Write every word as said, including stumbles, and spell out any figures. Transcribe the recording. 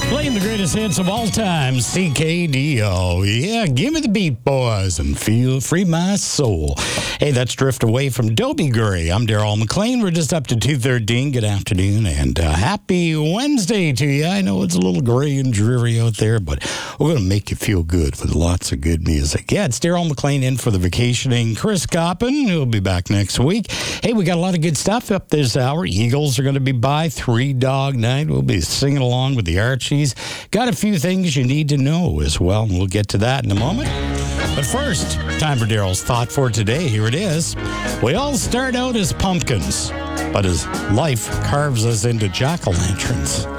Playing the greatest hits of all time, C K D O. Yeah, give me the beat, boys, and feel free my soul. Hey, that's Drift Away from Dobie Gray. I'm Daryl McLean. We're just up to two thirteen. Good afternoon, and uh, happy Wednesday to you. I know it's a little gray and dreary out there, but we're going to make you feel good with lots of good music. Yeah, it's Daryl McLean in for the vacationing Chris Coppin, who'll be back next week. Hey, we got a lot of good stuff up this hour. Eagles are going to be by. Three Dog Night. We'll be singing along with the Archies. Got a few things you need to know as well, and we'll get to that in a moment. But first, time for Daryl's thought for today. Here it is. We all start out as pumpkins, but as life carves us into jack-o'-lanterns.